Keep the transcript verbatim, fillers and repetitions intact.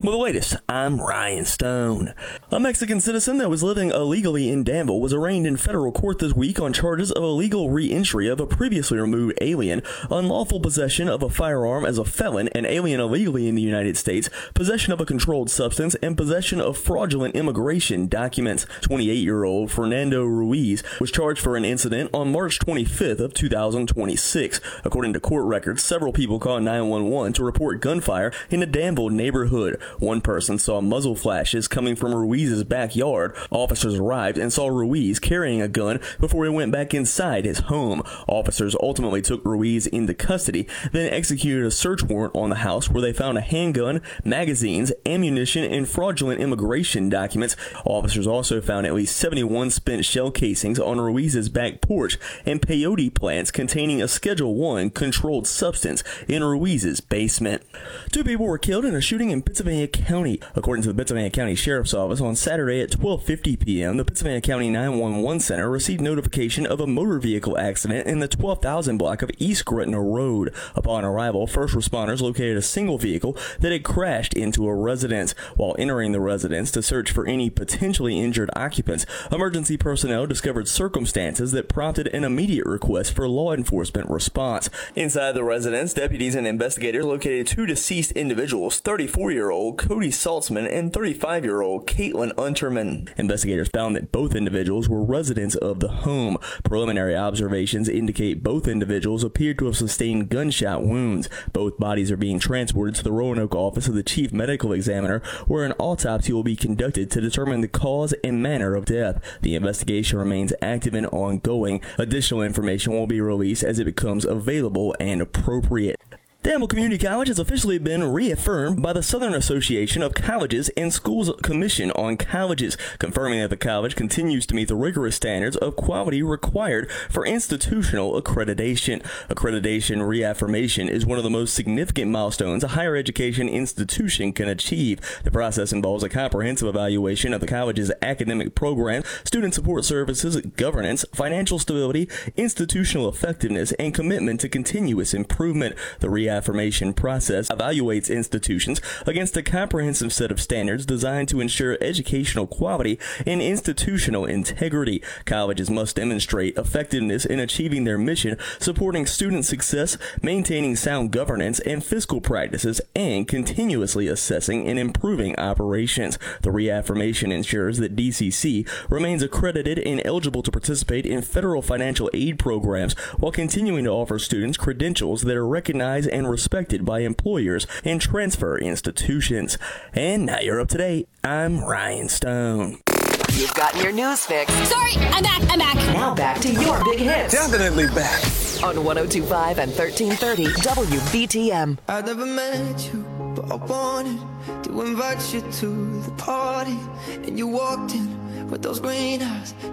With the latest, I'm Ryan Stone. A Mexican citizen that was living illegally in Danville was arraigned in federal court this week on charges of illegal re-entry of a previously removed alien, unlawful possession of a firearm as a felon, an alien illegally in the United States, possession of a controlled substance, and possession of fraudulent immigration documents. twenty-eight-year-old Fernando Ruiz was charged for an incident on March twenty-fifth of two thousand twenty-six. According to court records, several people called nine one one to report gunfire in a Danville neighborhood. One person saw muzzle flashes coming from Ruiz's backyard. Officers arrived and saw Ruiz carrying a gun before he went back inside his home. Officers ultimately took Ruiz into custody, then executed a search warrant on the house where they found a handgun, magazines, ammunition, and fraudulent immigration documents. Officers also found at least seventy-one spent shell casings on Ruiz's back porch and peyote plants containing a Schedule one controlled substance in Ruiz's basement. Two people were killed in a shooting in Pittsylvania County. According to the Pittsylvania County Sheriff's Office, on Saturday at twelve fifty p.m., the Pittsylvania County nine one one Center received notification of a motor vehicle accident in the twelve thousand block of East Gretna Road. Upon arrival, first responders located a single vehicle that had crashed into a residence. While entering the residence to search for any potentially injured occupants, emergency personnel discovered circumstances that prompted an immediate request for law enforcement response. Inside the residence, deputies and investigators located two deceased individuals, thirty-four-year-old Cody Saltzman and thirty-five-year-old Caitlin Unterman. Investigators found that both individuals were residents of the home. Preliminary observations indicate both individuals appeared to have sustained gunshot wounds. Both bodies are being transported to the Roanoke office of the chief medical examiner, where an autopsy will be conducted to determine the cause and manner of death. The investigation remains active and ongoing. Additional information will be released as it becomes available and appropriate. Danville Community College has officially been reaffirmed by the Southern Association of Colleges and Schools Commission on Colleges, confirming that the college continues to meet the rigorous standards of quality required for institutional accreditation. Accreditation reaffirmation is one of the most significant milestones a higher education institution can achieve. The process involves a comprehensive evaluation of the college's academic programs, student support services, governance, financial stability, institutional effectiveness, and commitment to continuous improvement. The reaffirmation process evaluates institutions against a comprehensive set of standards designed to ensure educational quality and institutional integrity. Colleges must demonstrate effectiveness in achieving their mission, supporting student success, maintaining sound governance and fiscal practices, and continuously assessing and improving operations. The reaffirmation ensures that D C C remains accredited and eligible to participate in federal financial aid programs while continuing to offer students credentials that are recognized and and respected by employers and transfer institutions. And now you're up to date. I'm Ryan Stone. You've gotten your news fix. Sorry, I'm back, I'm back. Now back to your big hits. Definitely back. On one oh two point five and thirteen thirty W B T M. I never met you, but I wanted to invite you to the party. And you walked in with those green eyes.